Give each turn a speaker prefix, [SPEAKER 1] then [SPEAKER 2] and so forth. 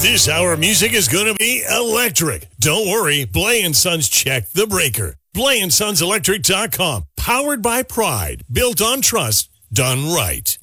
[SPEAKER 1] This hour of music is going to be electric. Don't worry, Blay & Sons checked the breaker. BlayandSonsElectric.com. Powered by pride. Built on trust. Done right.